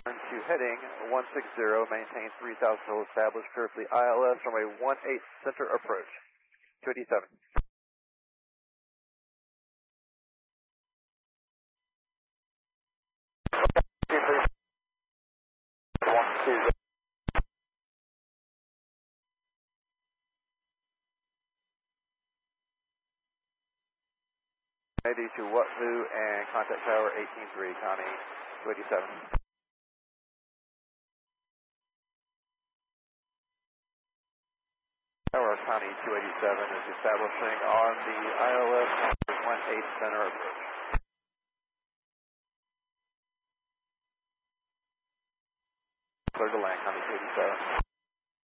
Turn to heading 160, maintain 3,000 full established, clear for the ILS runway 18 center approach. 287. Ready to Watvu and contact tower 18-3, Connie 287. Tower Connie 287 is establishing on the ILS 18 center approach.